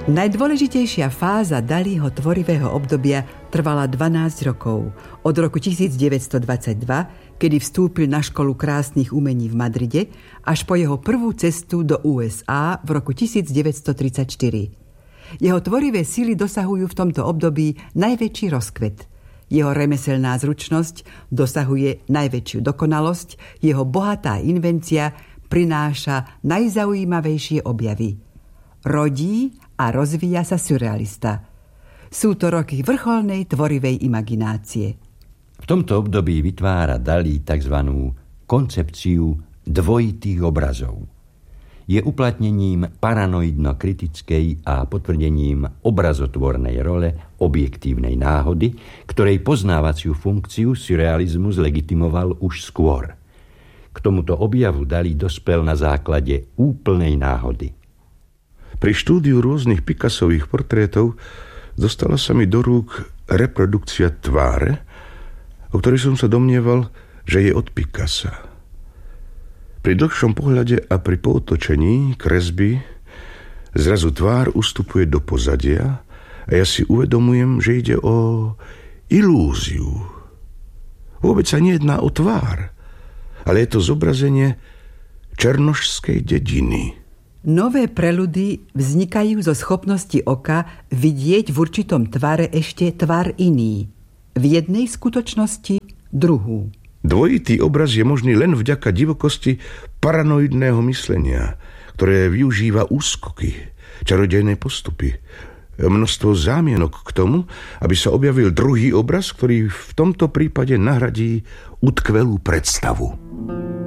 Najdôležitejšia fáza Dalího tvorivého obdobia trvala 12 rokov. Od roku 1922, kedy vstúpil na školu krásnych umení v Madride, až po jeho prvú cestu do USA v roku 1934. Jeho tvorivé sily dosahujú v tomto období najväčší rozkvet. Jeho remeselná zručnosť dosahuje najväčšiu dokonalosť, jeho bohatá invencia prináša najzaujímavejšie objavy. Rodí a rozvíja sa surrealista. Sú to roky vrcholnej tvorivej imaginácie. V tomto období vytvára Dalí tzv. Koncepciu dvojitých obrazov. Je uplatnením paranoidno-kritickej a potvrdením obrazotvornej role objektívnej náhody, ktorej poznávaciu funkciu surrealizmus legitimoval už skôr. K tomuto objavu Dalí dospel na základe úplnej náhody. Pri štúdiu rôznych Picassových portrétov dostala sa mi do rúk reprodukcia tváre, o ktorej som sa domnieval, že je od Picassa. Pri dlhšom pohľade a pri pootočení kresby zrazu tvár ustupuje do pozadia a ja si uvedomujem, že ide o ilúziu. Vôbec sa nejedná o tvár, ale je to zobrazenie černošskej dediny. Nové preludy vznikajú zo schopnosti oka vidieť v určitom tvare ešte tvar iný. V jednej skutočnosti druhú. Dvojitý obraz je možný len vďaka divokosti paranoidného myslenia, ktoré využíva úskoky, čarodejné postupy, množstvo zámienok k tomu, aby sa objavil druhý obraz, ktorý v tomto prípade nahradí utkvelú predstavu.